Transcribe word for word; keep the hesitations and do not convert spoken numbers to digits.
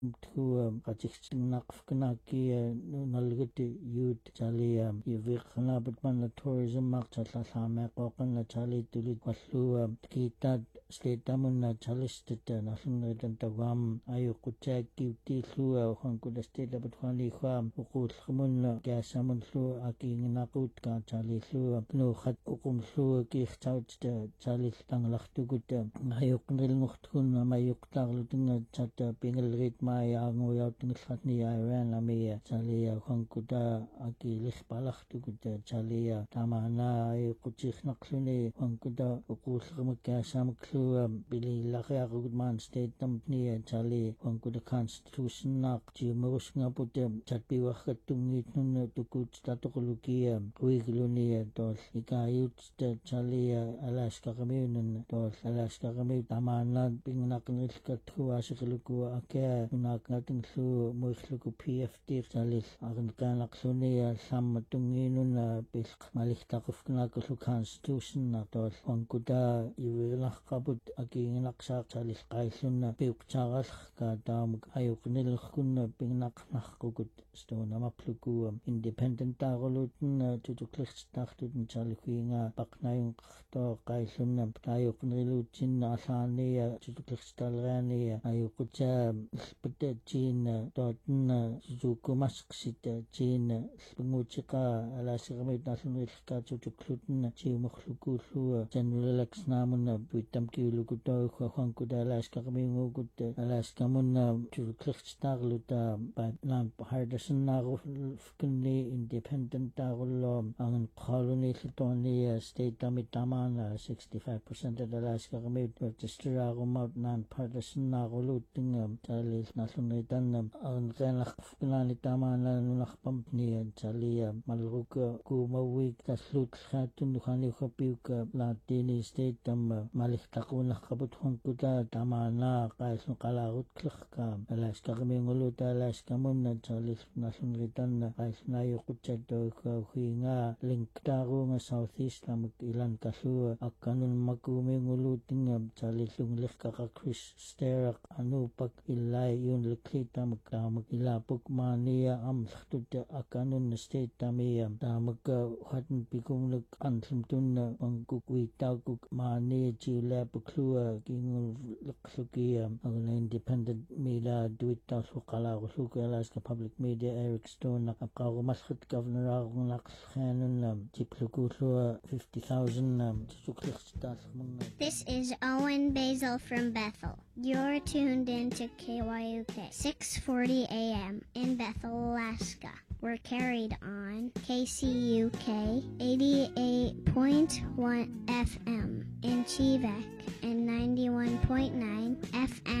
tu qatiqsinnaqfkanaki nalgati youth chali yiviqna bitman tourism maqchallalaameqoqanna chali tulit qallu kitat stateamunna chalistata nallunritan tawam ayuqutaakkiutiillua uqankuda state abutkhaniikha uquullqamunna kaasamunlu akiinginaqut ka chalillua nuuqat uqumllua kiirtautita chalil tanglartukuta ayuqnrilngortukunna mayuqtaarlutinga chata pingelrit maayaanguyauttingillatni Iran amiya chaliya uqankuda akilirpalartukuta chaliya tamana ayuqutiirnaqluni uqankuda uquullqamu kaasamuklua bilillariaqukut maan stateamniya chali uqankuda constitutionnaaq tiumurusngaputa chatpiuarrattungiitnunna tukut tatoqulukia uigluniya tool ikaayutita chaliya alaskaqamiununna tool alaskaqamiu tamana pingnaqnrilkatruaasiqlukua akia unaaqngatinglu muirluku P F D chalil arnkaanaqluniya lammatungiinunna pilq malihtaquffkanakullu constitutionna tool uqankuda ivilaqqaput akiinginaqsaaq chalil qaillunna piuqtaaralqa taamuk ayuqnillerkunna pingnaqnarqukut stoonamapluku independent taarulutna tutuqlirtaartutun chalikuinga paqnayunqartoo qaillunna ayuqniluutsinna allaaniya tutuqlirtaalerianiya ayuquta ilpata tiina tootna tutukumasqsita tiina ilpunguutiqa alaasiqamit allunrilqa tutuqlutna tiumorlukuullua general election naamunna puittamkiulukutoiqa uqankuda alaaskaqamiunguukutta alaaskamunna tutuqlirtaarluta naan partisannaarufkunni independent taarulluum angan qaaluniillatuarniya state amitamana sixty-five percent alaaskaqamit registeraarumaut naan partisannaaruluuttinga talil nallunritanna arnqeanarqufkanaani tamana nunarpamtniya chaliya malruka kuumauik talluutlhaattunnu khaniuqapiuka laatini state tamma malihtaquunarqaput uqankuda tamana qaillun qalaarutklerqa alaaskaqamiunguluta alaaskamunna chalil nallunritanna qaillunayuqutsattauka uhiinga linktaaruunga southeast amuk ilan kallua akkanun makuumiunguluutinga chalillunglirqaqa Chris Steraq anupak illai yunlikli tamuk tamuk ilapuk maaniya amllertuta akkanunna state tamiya tamuk uhatn pikumluk antlumtunna angkukuitaukuk maaniya jiulapuklua kingulliqlukia agna independent media duittaullu qalaarulluk Alaska Public Media Eric Stone aqaarumallut governor aaqunaqlxaanunna tiplukuullua fifty thousand tutuqlirtaallermunga. This is Owen Basil from Bethel. You're tuned in to K Y U K six forty A M in Bethel, Alaska. We're carried on K C U K eighty-eight point one F M in Chivak and ninety-one point nine F M